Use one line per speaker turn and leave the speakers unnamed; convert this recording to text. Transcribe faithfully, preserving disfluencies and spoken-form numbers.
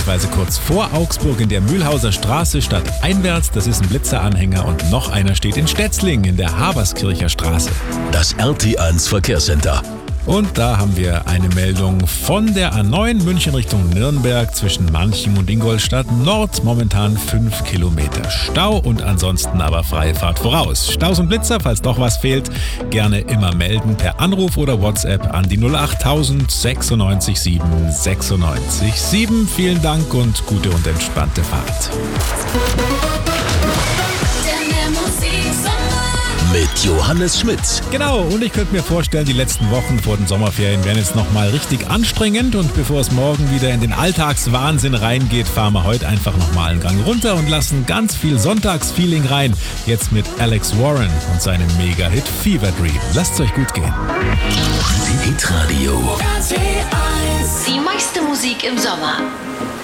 beziehungsweise kurz vor Augsburg in der Mühlhauser Straße stadteinwärts. Das ist ein Blitzeranhänger und noch einer steht in Stetzling in der Haberskircher Straße.
Das R T eins Verkehrscenter.
Und da haben wir eine Meldung von der A neun München Richtung Nürnberg zwischen Manching und Ingolstadt Nord. Momentan fünf Kilometer Stau und ansonsten aber freie Fahrt voraus. Staus und Blitzer, falls doch was fehlt, gerne immer melden per Anruf oder WhatsApp an die null acht tausend sechsundneunzig sieben sechsundneunzig sieben. Vielen Dank und gute und entspannte Fahrt.
Mit Johannes Schmidt.
Genau, und ich könnte mir vorstellen, die letzten Wochen vor den Sommerferien werden jetzt nochmal richtig anstrengend. Und bevor es morgen wieder in den Alltagswahnsinn reingeht, fahren wir heute einfach nochmal einen Gang runter und lassen ganz viel Sonntagsfeeling rein. Jetzt mit Alex Warren und seinem Mega-Hit Fever Dream. Lasst es euch gut gehen.
Hitradio.
Die meiste Musik im Sommer.